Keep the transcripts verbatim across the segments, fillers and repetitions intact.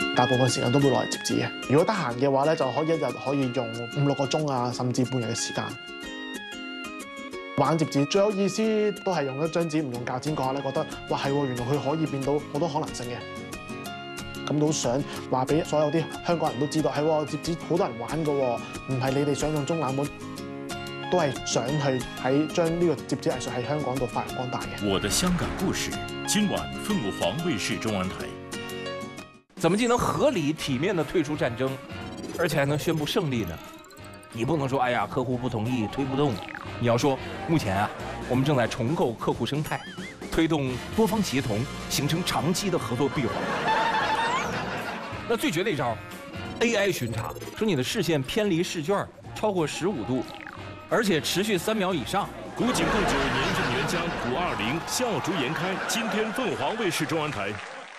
大部分時間都會攞嚟摺紙嘅。如果得閒嘅話咧，就可以一日可以用五六個鐘啊，甚至半日嘅時間。玩摺紙最有意思都係用一張紙唔用鉸剪嗰下咧，覺得哇係喎，原來佢可以變到好多可能性嘅。咁都想話俾所有啲香港人都知道，係喎，摺紙好多人玩嘅喎，唔係你哋想象中冷門。都係想去喺將呢個摺紙藝術喺香港度發揚光大嘅。 我的香港故事，今晚凤凰衛視中文台。 怎么既能合理体面地退出战争，而且还能宣布胜利呢？你不能说哎呀客户不同意推不动，你要说目前啊我们正在重构客户生态，推动多方协同，形成长期的合作闭环。那最绝的一招 ，A I 巡查，说你的视线偏离试卷超过十五度。而且持续三秒以上。 古井贡酒年份原浆古二零笑逐颜开，今天凤凰卫视中文台。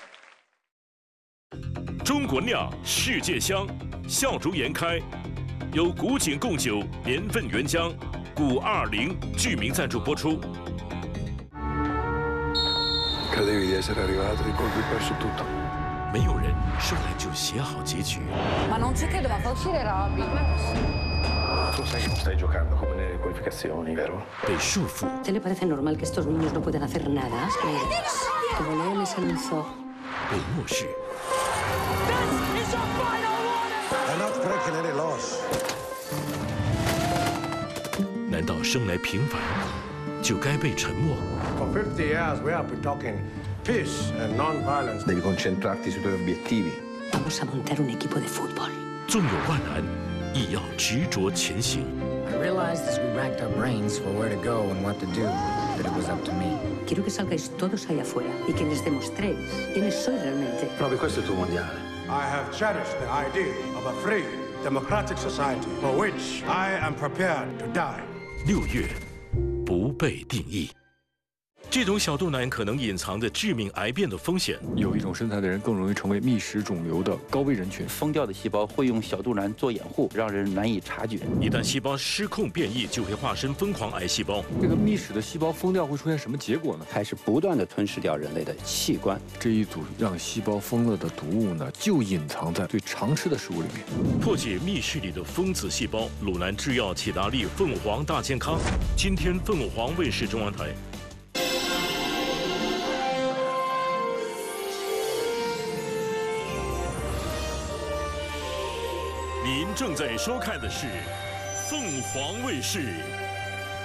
中国酿，世界香，笑逐颜开，由古井贡酒年份原浆古二零剧名赞助播出。没有人生来就写好结局。 Ma non c'è che doveva far uscire Robby. Tu sai che non stai giocando come nelle qualificazioni, vero? 被束缚。 ¿Te le parece normal que estos niños no puedan hacer nada? Como Leo les anunció. 被漠视。 È not breaking any laws. 难道生来平凡就该被沉默？ For fifty years we have been talking peace and non-violence. Devi concentrarti sui tuoi obiettivi. Vamos a montar un equipo de fútbol. 纵有万难，亦要执着前行。 I realized as we racked our brains for where to go and what to do, that it was up to me. Quiero que salgáis todos ahí afuera y que les demostréis quiénes sois realmente. Provi, questo è il tuo mondiale. I have cherished the idea of a free, democratic society for which I am prepared to die. 六月，不被定义。 这种小肚腩可能隐藏着致命癌变的风险。 有一种身材的人更容易成为密实肿瘤的高危人群。 疯掉的细胞会用小肚腩做掩护，让人难以察觉。 一旦细胞失控变异，就会化身疯狂癌细胞。 这个密实的细胞疯掉会出现什么结果呢？ 开始不断的吞噬掉人类的器官。 这一组让细胞疯了的毒物呢，就隐藏在最常吃的食物里面。 破解密室里的疯子细胞，鲁南制药启达利凤凰大健康。今天凤凰卫视中文台。 您正在收看的是凤凰卫视